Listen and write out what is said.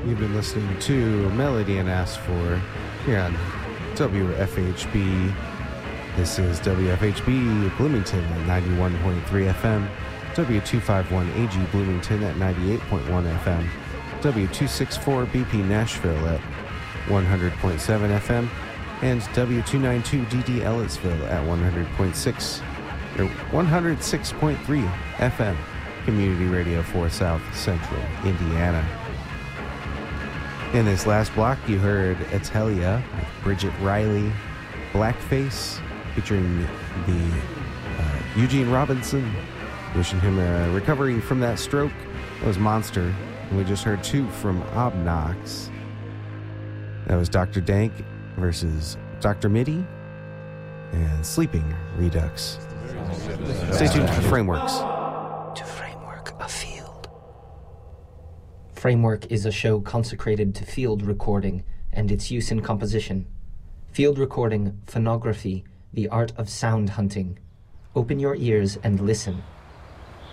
You've been listening to Melody and Ask For here on WFHB. This is WFHB Bloomington at 91.3 FM, W251AG Bloomington at 98.1 FM, W264 BP Nashville at 100.7 FM, and W292DD Ellisville at 100.6 or 106.3 FM, Community Radio for South Central Indiana. In this last block, you heard Atelia, Bridget Riley, Blackface, featuring the Eugene Robinson, wishing him a recovery from that stroke. That was Monster. And we just heard two from Obnox. That was Dr. Dank versus Dr. Midi and Sleeping Redux. Stay tuned for Frameworks. To framework a field. Framework is a show consecrated to field recording and its use in composition. Field recording, phonography, the art of sound hunting. Open your ears and listen.